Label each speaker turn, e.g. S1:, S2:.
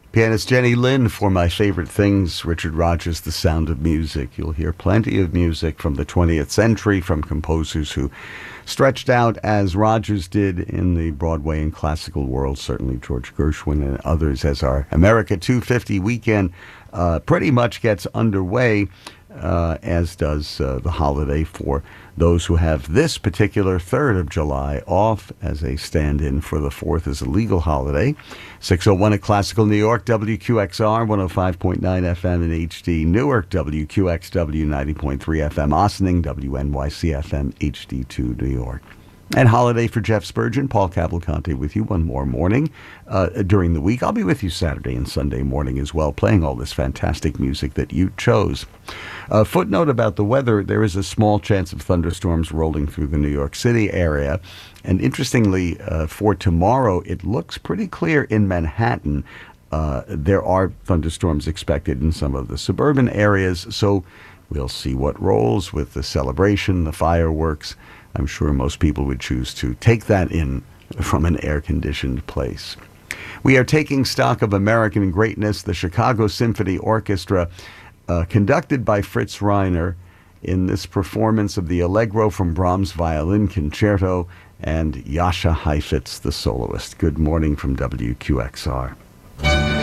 S1: Pianist Jenny Lin for My Favorite Things, Richard Rodgers, The Sound of Music. You'll hear plenty of music from the 20th century from composers who stretched out as Rodgers did in the Broadway and classical world, certainly George Gershwin and others, as our America 250 weekend pretty much gets underway, as does the holiday for those who have this particular 3rd of July off as a stand-in for the 4th as a legal holiday. 6:01 at Classical New York, WQXR, 105.9 FM in HD Newark, WQXW 90.3 FM Ossining, WNYC FM HD2 New York. And holiday for Jeff Spurgeon, Paul Cavalcante with you one more morning during the week. I'll be with you Saturday and Sunday morning as well, playing all this fantastic music that you chose. Footnote about the weather, there is a small chance of thunderstorms rolling through the New York City area. And interestingly, for tomorrow, it looks pretty clear in Manhattan. There are thunderstorms expected in some of the suburban areas, so we'll see what rolls with the celebration, the fireworks. I'm sure most people would choose to take that in from an air-conditioned place. We are taking stock of American greatness, the Chicago Symphony Orchestra, conducted by Fritz Reiner in this performance of the Allegro from Brahms' Violin Concerto and Jascha Heifetz, the soloist. Good morning from WQXR.